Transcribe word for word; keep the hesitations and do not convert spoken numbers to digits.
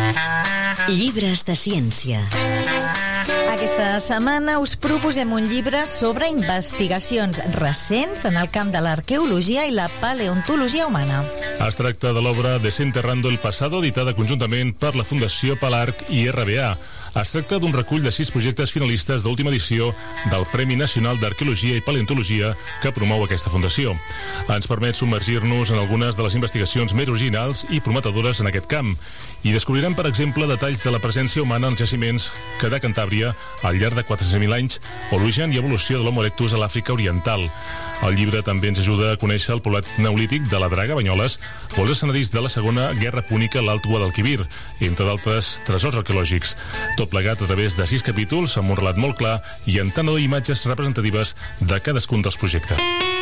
Llibres de ciència. Aquesta setmana us proposem un llibre sobre investigacions recents en el camp de l'arqueologia i la paleontologia humana. Es tracta de l'obra Desenterrando el pasado, editada conjuntament per la Fundació Palarc i R B A. Es tracta d'un recull de sis projectes finalistes d'última edició del Premi Nacional d'Arqueologia i Paleontologia que promou aquesta fundació. Ens permet submergir-nos en algunes de les investigacions més originals i prometedores en aquest camp. I descobrirem, per exemple, detalls de la presència humana als jaciments que de Cantàbria al llarg de quatre-cents mil anys, o l'origen i evolució de l'Homo erectus a l'Àfrica Oriental. El llibre també ens ajuda a conèixer el poblat neolític de la Draga, Banyoles, o els escenaris de la Segona Guerra Púnica a l'Alt Guadalquivir, entre d'altres tresors arqueològics. Tot plegat a través de sis capítols, amb un relat molt clar i en tant o imatges representatives de cadascun dels projectes.